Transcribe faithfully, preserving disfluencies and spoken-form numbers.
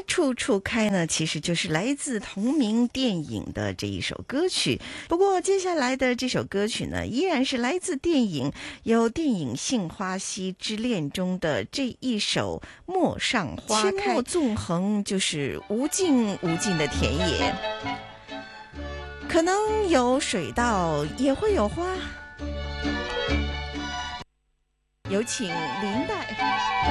处处开呢，其实就是来自同名电影的这一首歌曲。不过接下来的这首歌曲呢，依然是来自电影，有电影《杏花溪之恋》中的这一首《陌上花开》。阡陌纵横，就是无尽无尽的田野，可能有水稻，也会有花。有请林黛。